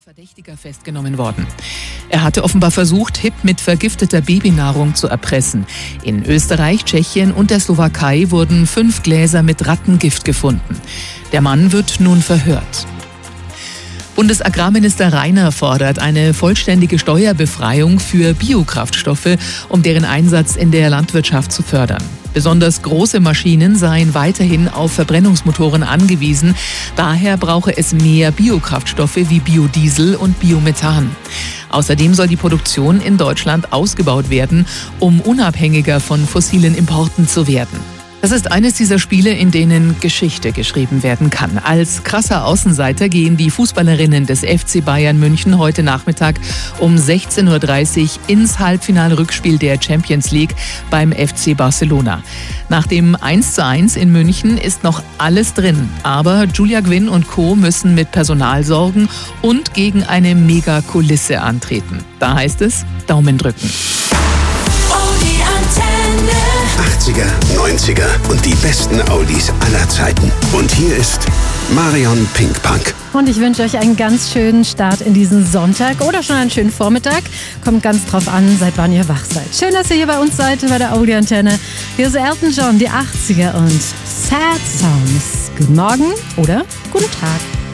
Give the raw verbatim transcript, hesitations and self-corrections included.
Verdächtiger festgenommen worden. Er hatte offenbar versucht, Hip mit vergifteter Babynahrung zu erpressen. In Österreich, Tschechien und der Slowakei wurden fünf Gläser mit Rattengift gefunden. Der Mann wird nun verhört. Bundesagrarminister Rainer fordert eine vollständige Steuerbefreiung für Biokraftstoffe, um deren Einsatz in der Landwirtschaft zu fördern. Besonders große Maschinen seien weiterhin auf Verbrennungsmotoren angewiesen. Daher brauche es mehr Biokraftstoffe wie Biodiesel und Biomethan. Außerdem soll die Produktion in Deutschland ausgebaut werden, um unabhängiger von fossilen Importen zu werden. Das ist eines dieser Spiele, in denen Geschichte geschrieben werden kann. Als krasser Außenseiter gehen die Fußballerinnen des F C Bayern München heute Nachmittag um sechzehn Uhr dreißig ins Halbfinalrückspiel der Champions League beim F C Barcelona. Nach dem eins zu eins in München ist noch alles drin. Aber Julia Gwynn und Co. müssen mit Personalsorgen und gegen eine Megakulisse antreten. Da heißt es, Daumen drücken. achtziger, neunziger und die besten Oldies aller Zeiten. Und hier ist Marion Pinkpunk. Und ich wünsche euch einen ganz schönen Start in diesen Sonntag oder schon einen schönen Vormittag. Kommt ganz drauf an, seit wann ihr wach seid. Schön, dass ihr hier bei uns seid, bei der Audi-Antenne. Hier ist Elton John, die achtziger und Sad Songs. Guten Morgen oder guten Tag.